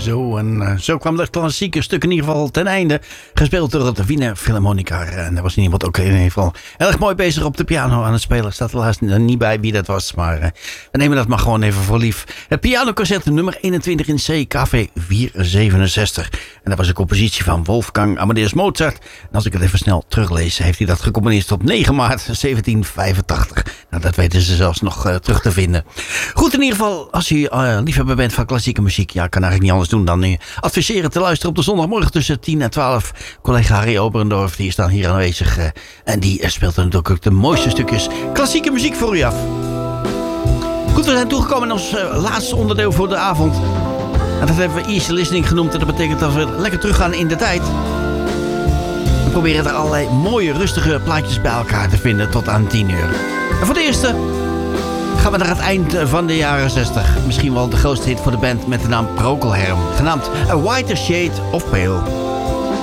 Zo kwam dat klassieke stuk in ieder geval ten einde. Gespeeld door het Wiener Philharmonica. En daar was iemand ook in ieder geval erg mooi bezig op de piano aan het spelen. Staat helaas niet bij wie dat was. Maar we nemen dat maar gewoon even voor lief. Het pianoconcert nummer 21 in C, KV 467. En dat was een compositie van Wolfgang Amadeus Mozart. En als ik het even snel teruglees, heeft hij dat gecomponeerd op 9 maart 1785. Nou, dat weten ze zelfs nog terug te vinden. Goed, in ieder geval, als u liefhebber bent van klassieke muziek, ja, kan eigenlijk niet anders doen dan adviseren te luisteren op de zondagmorgen tussen 10 en 12. Collega Harry Oberendorf, die is dan hier aanwezig. En die speelt dan natuurlijk ook de mooiste stukjes klassieke muziek voor u af. Goed, we zijn toegekomen in ons laatste onderdeel voor de avond. En dat hebben we easy listening genoemd. En dat betekent dat we lekker teruggaan in de tijd. We proberen er allerlei mooie, rustige plaatjes bij elkaar te vinden tot aan 10 uur. En voor de eerste gaan we naar het eind van de jaren 60. Misschien wel de grootste hit voor de band met de naam Procol Harum. Genaamd A Whiter Shade of Pale.